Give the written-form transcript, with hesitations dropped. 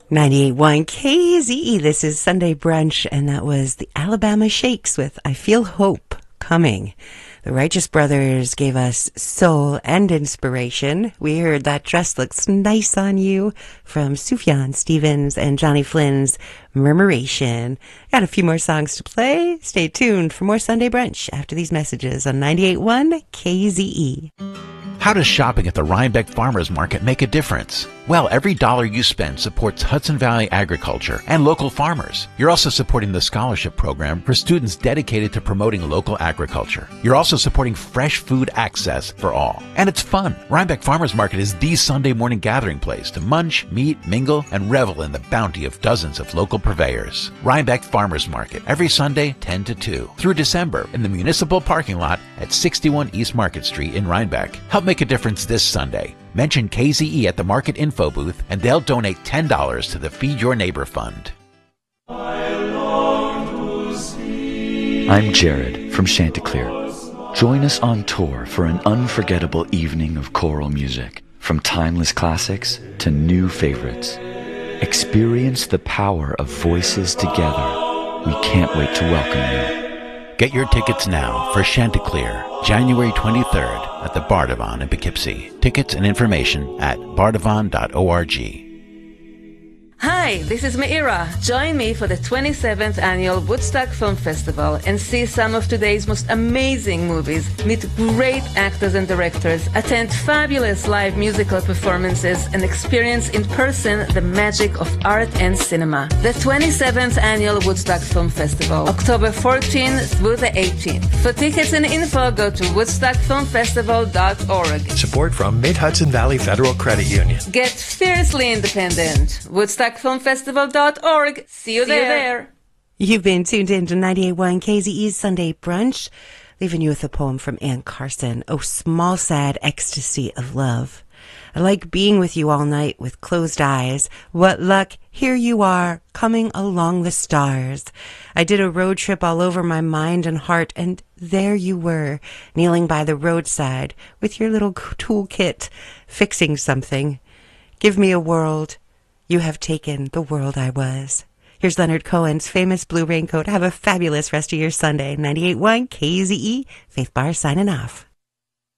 98.1 KZE. This is Sunday Brunch, and that was the Alabama Shakes with I Feel Hope Coming. The Righteous Brothers gave us soul and inspiration. We heard That Dress Looks Nice on You from Sufjan Stevens and Johnny Flynn's Murmuration. Got a few more songs to play. Stay tuned for more Sunday Brunch after these messages on 98.1 KZE. How does shopping at the Rhinebeck Farmers Market make a difference? Well, every dollar you spend supports Hudson Valley agriculture and local farmers. You're also supporting the scholarship program for students dedicated to promoting local agriculture. You're also supporting fresh food access for all. And it's fun. Rhinebeck Farmers Market is the Sunday morning gathering place to munch, meet, mingle, and revel in the bounty of dozens of local purveyors. Rhinebeck Farmers Market, every Sunday 10 to 2 through December in the municipal parking lot at 61 East Market Street in Rhinebeck. Help make a difference this Sunday. Mention KZE at the Market Info booth and they'll donate $10 to the Feed Your Neighbor Fund. I'm Jared from Chanticleer. Join us on tour for an unforgettable evening of choral music, from timeless classics to new favorites. Experience the power of voices together. We can't wait to welcome you. Get your tickets now for Chanticleer, January 23rd at the Bardavon in Poughkeepsie. Tickets and information at bardavon.org. Hi, this is Meira. Join me for the 27th Annual Woodstock Film Festival and see some of today's most amazing movies, meet great actors and directors, attend fabulous live musical performances, and experience in person the magic of art and cinema. The 27th Annual Woodstock Film Festival, October 14th through the 18th. For tickets and info, go to woodstockfilmfestival.org. Support from Mid-Hudson Valley Federal Credit Union. Get fiercely independent. woodstockfilmfestival.org. See you there. You've been tuned in to 98.1 KZE's Sunday Brunch, leaving you with a poem from Ann Carson. Oh, small sad ecstasy of love. I like being with you all night with closed eyes. What luck, here you are, coming along the stars. I did a road trip all over my mind and heart, and there you were, kneeling by the roadside with your little toolkit, fixing something. Give me a world. You have taken the world I was. Here's Leonard Cohen's famous Blue Raincoat. Have a fabulous rest of your Sunday. 98.1 KZE, Faith Barr signing off.